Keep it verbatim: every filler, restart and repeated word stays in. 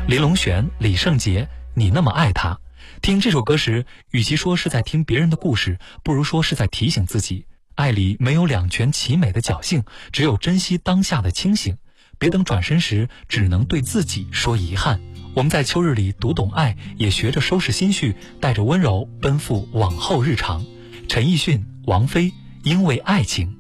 林隆璇、李圣杰，你那么爱他。听这首歌时，与其说是在听别人的故事，不如说是在提醒自己，爱里没有两全其美的侥幸，只有珍惜当下的清醒。别等转身时，只能对自己说遗憾。我们在秋日里读懂爱，也学着收拾心绪，带着温柔奔赴往后日常。陈奕迅、王菲，因为爱情。